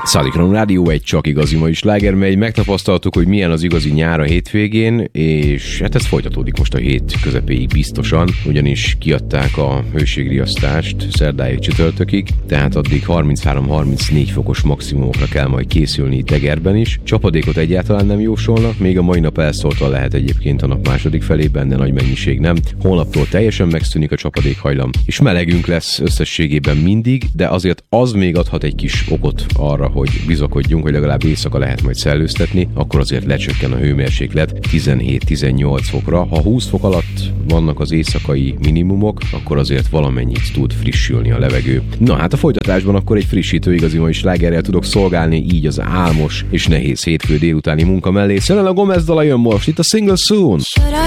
Szállítom Rádió, egy csak igazi mai sláger, mely megtapasztaltuk, hogy milyen az igazi nyár a hétvégén, és hát ez folytatódik most a hét közepéig biztosan, ugyanis kiadták a hőségriasztást szerdáig csütörtökig, tehát addig 33-34 fokos maximumokra kell majd készülni itt Egerben is. Csapadékot egyáltalán nem jósolnak, még a mai nap elszórtan lehet egyébként a nap második felében, de nagy mennyiség nem. Holnaptól teljesen megszűnik a csapadékhajlam, és melegünk lesz összességében mindig, de azért az még adhat egy kis okot arra, hogy bizakodjunk, hogy legalább éjszaka lehet majd szellőztetni, akkor azért lecsökken a hőmérséklet 17-18 fokra. Ha 20 fok alatt vannak az éjszakai minimumok, akkor azért valamennyit tud frissülni a levegő. Na hát a folytatásban akkor egy frissítő igazi mai slágerrel tudok szolgálni, így az álmos és nehéz hétfő délutáni munka mellé. Selena Gomez dala jön most, itt a Single Soon.